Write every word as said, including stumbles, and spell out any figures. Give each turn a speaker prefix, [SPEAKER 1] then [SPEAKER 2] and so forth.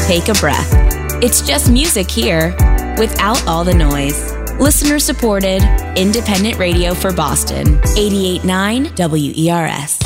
[SPEAKER 1] take a breath. It's just music here, without all the noise. Listener supported, independent radio for Boston. eighty-eight point nine W E R S.